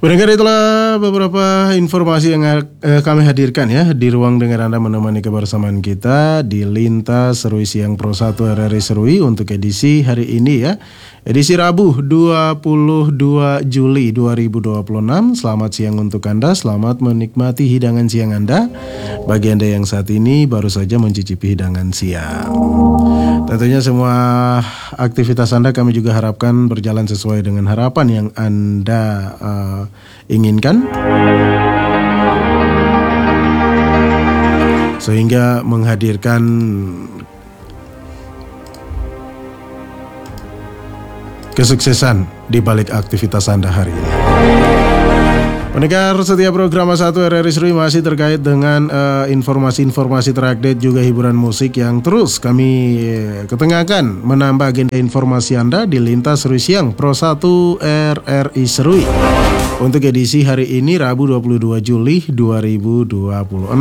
Pendengar, itulah beberapa informasi yang kami hadirkan ya di ruang dengar Anda menemani kebersamaan kita di Lintas Serui Siang Pro 1 RRI Serui untuk edisi hari ini ya. Edisi Rabu 22 Juli 2026. Selamat siang untuk Anda, selamat menikmati hidangan siang Anda. Bagi Anda yang saat ini baru saja mencicipi hidangan siang, tentunya semua aktivitas Anda kami juga harapkan berjalan sesuai dengan harapan yang Anda inginkan, sehingga menghadirkan kesuksesan di balik aktivitas Anda hari ini. Pendengar, setiap program 1 RRI Serui masih terkait dengan informasi-informasi terupdate juga hiburan musik yang terus kami ketengahkan menambah agenda informasi Anda di Lintas Serui Siang Pro 1 RRI Serui untuk edisi hari ini Rabu 22 Juli 2026.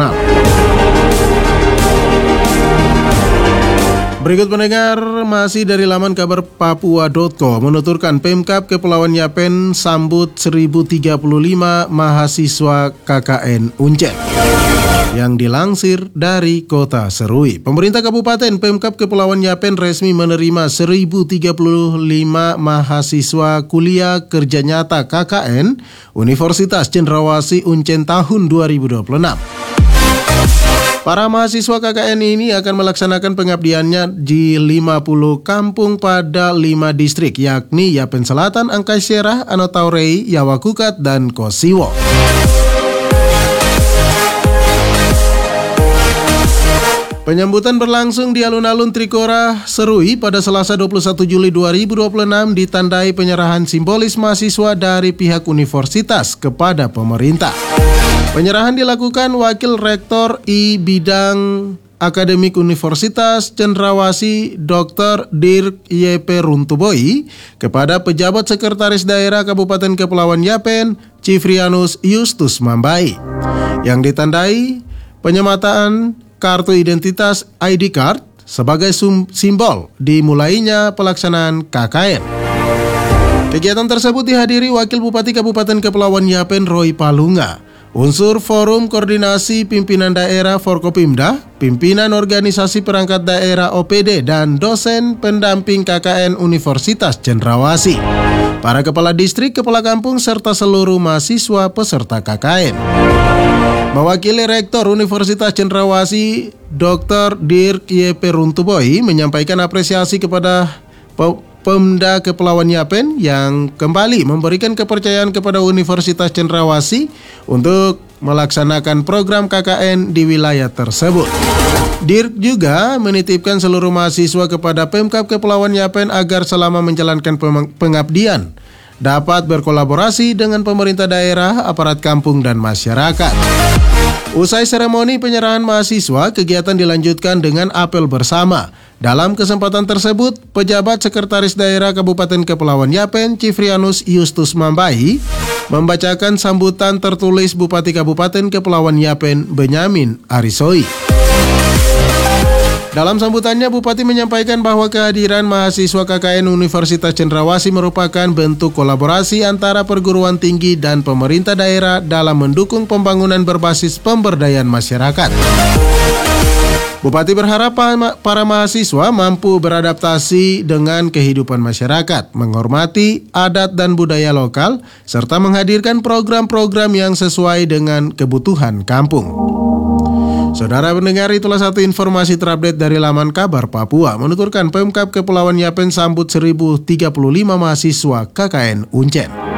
Berikut pendengar, masih dari laman kabar papua.co menuturkan Pemkab Kepulauan Yapen sambut 1035 mahasiswa KKN Uncen. Yang dilansir dari Kota Serui, pemerintah Kabupaten Pemkab Kepulauan Yapen resmi menerima 1035 mahasiswa kuliah kerja nyata KKN Universitas Cendrawasih Uncen tahun 2026. Para mahasiswa KKN ini akan melaksanakan pengabdiannya di 50 kampung pada 5 distrik, yakni Yapen Selatan, Angkai Serah, Anotaurei, Yawakukat, dan Kosiwo. Penyambutan berlangsung di alun-alun Trikora, Serui pada Selasa 21 Juli 2026 ditandai penyerahan simbolis mahasiswa dari pihak universitas kepada pemerintah. Penyerahan dilakukan Wakil Rektor I Bidang Akademik Universitas Cendrawasih Dr. Dirk YP Runtuboi kepada Pejabat Sekretaris Daerah Kabupaten Kepulauan Yapen Cifrianus Justus Mambai, yang ditandai penyemataan kartu identitas ID card sebagai simbol dimulainya pelaksanaan KKN. Kegiatan tersebut dihadiri Wakil Bupati Kabupaten Kepulauan Yapen Roy Palunga, unsur Forum Koordinasi Pimpinan Daerah Forkopimda, pimpinan organisasi perangkat daerah OPD, dan dosen pendamping KKN Universitas Cendrawasih, para kepala distrik, kepala kampung, serta seluruh mahasiswa peserta KKN. Mewakili Rektor Universitas Cendrawasih, Dr. Dirk YP Runtuboi menyampaikan apresiasi kepada Pemda Kepulauan Yapen yang kembali memberikan kepercayaan kepada Universitas Cendrawasih untuk melaksanakan program KKN di wilayah tersebut. Dirk juga menitipkan seluruh mahasiswa kepada Pemkab Kepulauan Yapen agar selama menjalankan pengabdian dapat berkolaborasi dengan pemerintah daerah, aparat kampung, dan masyarakat. Usai seremoni penyerahan mahasiswa, kegiatan dilanjutkan dengan apel bersama. Dalam kesempatan tersebut, Pejabat Sekretaris Daerah Kabupaten Kepulauan Yapen Cifrianus Justus Mambai membacakan sambutan tertulis Bupati Kabupaten Kepulauan Yapen Benyamin Arisoi. Dalam sambutannya, Bupati menyampaikan bahwa kehadiran mahasiswa KKN Universitas Cendrawasih merupakan bentuk kolaborasi antara perguruan tinggi dan pemerintah daerah dalam mendukung pembangunan berbasis pemberdayaan masyarakat. Bupati berharap para mahasiswa mampu beradaptasi dengan kehidupan masyarakat, menghormati adat dan budaya lokal, serta menghadirkan program-program yang sesuai dengan kebutuhan kampung. Saudara pendengar, itulah satu informasi terupdate dari laman kabar Papua menuturkan Pemkab Kepulauan Yapen sambut 1035 mahasiswa KKN Uncen.